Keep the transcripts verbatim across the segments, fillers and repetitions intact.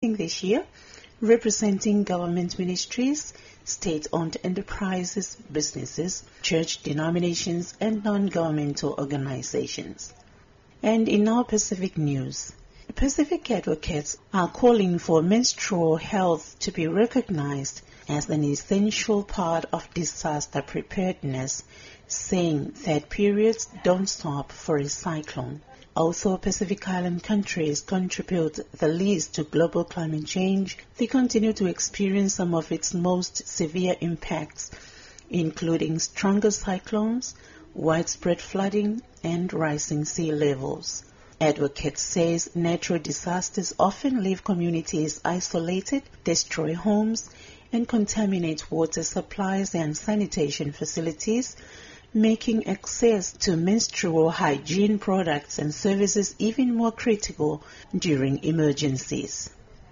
this year, representing government ministries, state-owned enterprises, businesses, church denominations, and non-governmental organizations. And in our Pacific news, Pacific advocates are calling for menstrual health to be recognized as an essential part of disaster preparedness, saying that periods don't stop for a cyclone. Although Pacific Island countries contribute the least to global climate change, they continue to experience some of its most severe impacts, including stronger cyclones, widespread flooding, and rising sea levels. Advocates says natural disasters often leave communities isolated, destroy homes, and contaminate water supplies and sanitation facilities, making access to menstrual hygiene products and services even more critical during emergencies.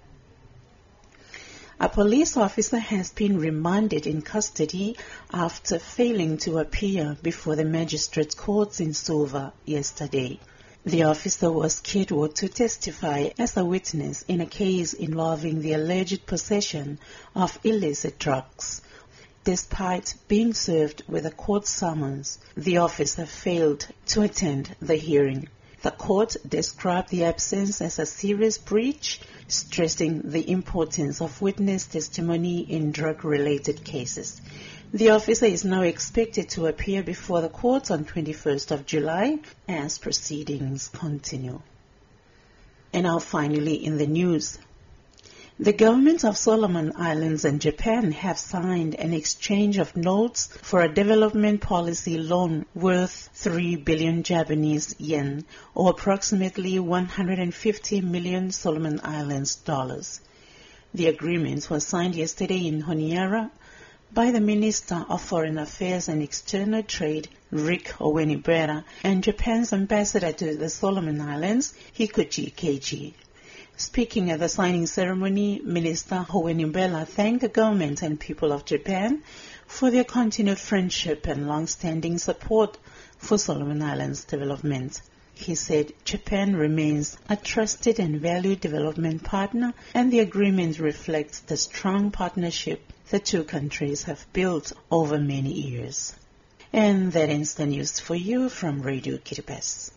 A police officer has been remanded in custody after failing to appear before the magistrate courts in Suva yesterday. The officer was scheduled to testify as a witness in a case involving the alleged possession of illicit drugs. Despite being served with a court summons, the officer failed to attend the hearing. The court described the absence as a serious breach, stressing the importance of witness testimony in drug-related cases. The officer is now expected to appear before the court on twenty-first of July as proceedings continue. And now finally in the news. The governments of Solomon Islands and Japan have signed an exchange of notes for a development policy loan worth three billion Japanese yen, or approximately one hundred fifty million Solomon Islands dollars. The agreement was signed yesterday in Honiara by the Minister of Foreign Affairs and External Trade, Rick Owenibera, and Japan's ambassador to the Solomon Islands, Hikuchi Keiji. Speaking at the signing ceremony, Minister Howenibela thanked the government and people of Japan for their continued friendship and long-standing support for Solomon Islands development. He said Japan remains a trusted and valued development partner, and the agreement reflects the strong partnership the two countries have built over many years. And that ends the news for you from Radio Kiribati.